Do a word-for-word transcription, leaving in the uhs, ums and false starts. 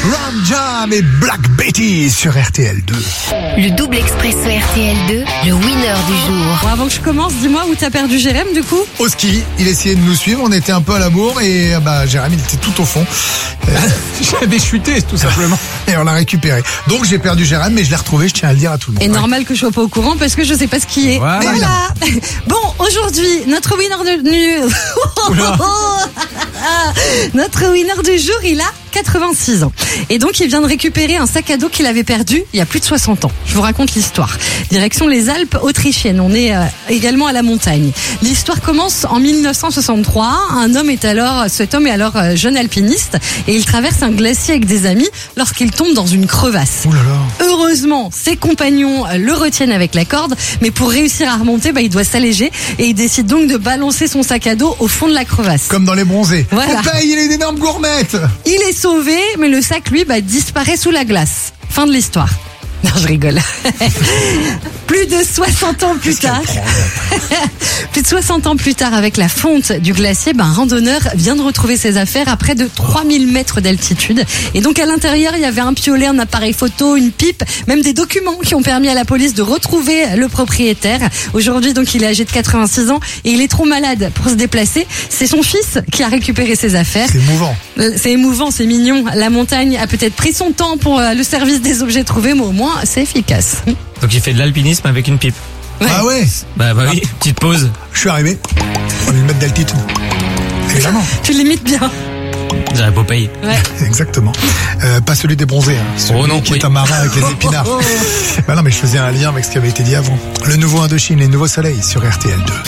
Ram Jam et Black Betty sur R T L deux. Le double expresso R T L deux, le winner du jour. Bon, avant que je commence, dis-moi où t'as perdu Jérém du coup. Au ski, il essayait de nous suivre, on était un peu à la bourre et bah Jérém il était tout au fond. Euh, J'avais chuté tout simplement. Et on l'a récupéré. Donc j'ai perdu Jérém, mais je l'ai retrouvé, je tiens à le dire à tout le monde. Et normal que je sois pas au courant parce que je sais pas ce qui est. Voilà. Voilà. Bon, aujourd'hui, notre winner de nu. Notre winner du jour, il a quatre-vingt-six ans. Et donc, il vient de récupérer un sac à dos qu'il avait perdu il y a plus de soixante ans. Je vous raconte l'histoire. Direction les Alpes autrichiennes. On est euh, également à la montagne. L'histoire commence en mille neuf cent soixante-trois. Un homme est alors, cet homme est alors euh, jeune alpiniste et il traverse un glacier avec des amis lorsqu'il tombe dans une crevasse. Ouh là là. Heureusement, ses compagnons le retiennent avec la corde, mais pour réussir à remonter, bah, il doit s'alléger et il décide donc de balancer son sac à dos au fond de la crevasse. Comme dans les bronzés. Voilà. Popeye, il est une énorme gourmette. Il est sauvé, mais le sac, lui, bah, disparaît sous la glace. Fin de l'histoire. Non, je rigole. Plus de soixante ans plus tard, plus de soixante ans plus tard, avec la fonte du glacier, ben, un randonneur vient de retrouver ses affaires à près de trois mille mètres d'altitude. Et donc, à l'intérieur, il y avait un piolet, un appareil photo, une pipe, même des documents qui ont permis à la police de retrouver le propriétaire. Aujourd'hui, donc, il est âgé de quatre-vingt-six ans et il est trop malade pour se déplacer. C'est son fils qui a récupéré ses affaires. C'est émouvant. C'est émouvant, c'est mignon. La montagne a peut-être pris son temps pour le service des objets trouvés, mais au moins, c'est efficace. Donc il fait de l'alpinisme avec une pipe. Ouais. Ah ouais. Bah, bah oui, petite pause. Je suis arrivé. On va une mètre d'altitude. Évidemment. Tu l'imites bien. J'aurais Popeye. Ouais. Exactement. Euh, pas celui des bronzés, hein. Celui Oh non, qui oui. est un marin avec les épinards. Bah non, mais je faisais un lien avec ce qui avait été dit avant. Le nouveau Indochine, les nouveaux soleils sur R T L deux.